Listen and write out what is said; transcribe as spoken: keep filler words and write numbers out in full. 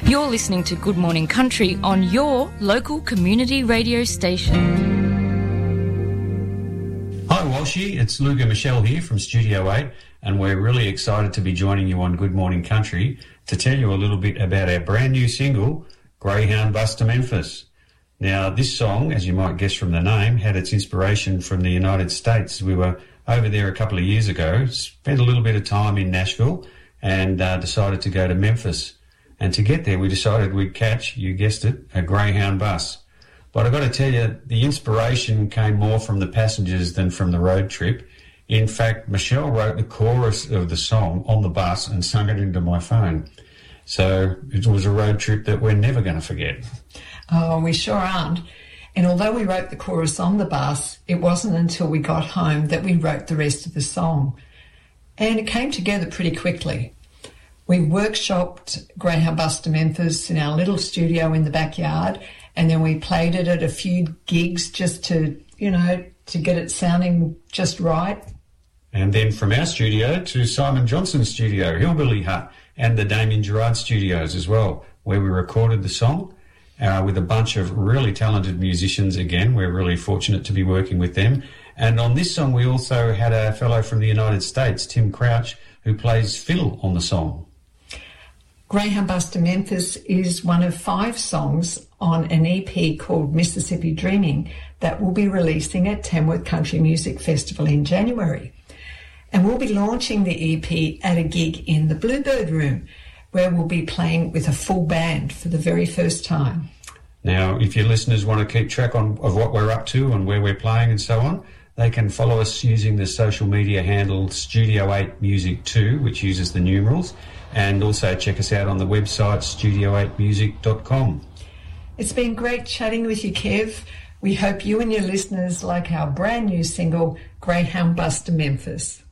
You're listening to Good Morning Country on your local community radio station. Hi Walshy, it's Luga Michelle here from Studio eight, and we're really excited to be joining you on Good Morning Country to tell you a little bit about our brand new single, Greyhound Bus to Memphis. Now, this song, as you might guess from the name, had its inspiration from the United States. We were over there a couple of years ago, spent a little bit of time in Nashville, and uh, decided to go to Memphis. And to get there, we decided we'd catch, you guessed it, a Greyhound bus. But I've got to tell you, the inspiration came more from the passengers than from the road trip. In fact, Michelle wrote the chorus of the song on the bus and sung it into my phone. So it was a road trip that we're never going to forget. Oh, we sure aren't. And although we wrote the chorus on the bus, it wasn't until we got home that we wrote the rest of the song. And it came together pretty quickly. We workshopped Greyhound Bus to Memphis in our little studio in the backyard, and then we played it at a few gigs just to, you know, to get it sounding just right. And then from our studio to Simon Johnson's studio, Hillbilly Hut, and the Damien Gerard studios as well, where we recorded the song uh, with a bunch of really talented musicians again. We're really fortunate to be working with them. And on this song, we also had a fellow from the United States, Tim Crouch, who plays fiddle on the song. Greyhound Bus to Memphis is one of five songs on an E P called Mississippi Dreaming that will be releasing at Tamworth Country Music Festival in January. And we'll be launching the E P at a gig in the Bluebird Room, where we'll be playing with a full band for the very first time. Now, if your listeners want to keep track on of what we're up to and where we're playing and so on, they can follow us using the social media handle Studio eight Music two, which uses the numerals, and also check us out on the website studio eight music dot com. It's been great chatting with you, Kev. We hope you and your listeners like our brand new single, Greyhound Bus to Memphis.